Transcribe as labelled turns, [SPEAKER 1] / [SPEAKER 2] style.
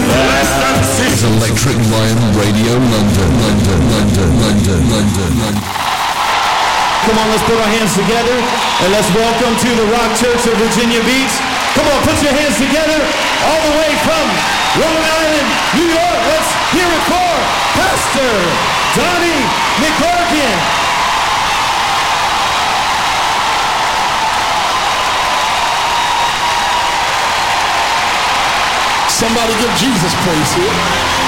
[SPEAKER 1] It's Electric Lion Radio London.
[SPEAKER 2] Come on, let's put our hands together and let's welcome to the Rock Church of Virginia Beach. Come on, put your hands together all the way from Rhode Island, New York. Let's hear it for Pastor Donnie McClurkin.
[SPEAKER 3] Somebody give Jesus praise here.